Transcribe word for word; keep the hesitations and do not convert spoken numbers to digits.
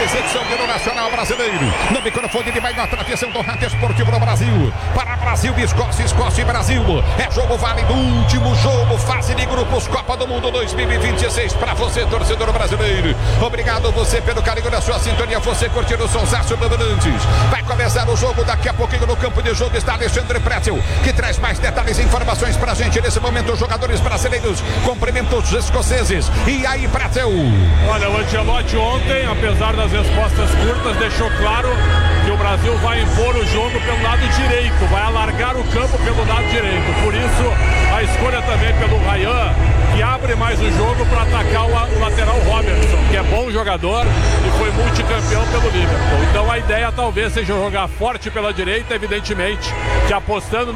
dezesseis edição do Nacional Brasileiro. No microfone ele vai na tradição do rádio esportivo no Brasil. Para Brasil, Escócia, Escócia e Brasil. É jogo válido, último jogo, fase de grupos, Copa do Mundo dois mil e vinte e seis. Para você, torcedor brasileiro. Obrigado você pelo carinho da sua sintonia. Você curtindo o Sonsaço do Bandeirantes. Vai começar o jogo daqui a pouquinho no campo de jogo. Está Alexandre Pretzel, que traz mais detalhes e informações pra gente nesse momento. Os jogadores brasileiros cumprimentam os escoceses. E aí, Pretzel? Olha, o Ancelotti ontem, apesar das respostas curtas, deixou claro que o Brasil vai impor o jogo pelo lado direito, vai alargar o campo pelo lado direito. Por isso, a escolha também pelo Ryan, que abre mais o jogo para atacar o, o lateral Robertson, que é bom jogador e foi multicampeão pelo Liverpool. Então a ideia talvez seja jogar forte pela direita, evidentemente, que apostando